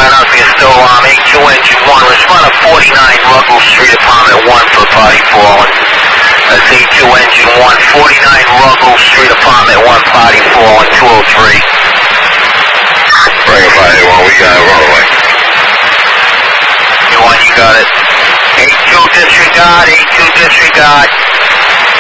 nothing, still A2 engine 1. Respond to 49 Ruggles Street, apartment 1 for body falling. That's A2 engine 1, 49 Ruggles Street, apartment 1, body falling, 203. Bring it by A1, we got it, run away. A1, you got it. A2 disregard, A2 disregard.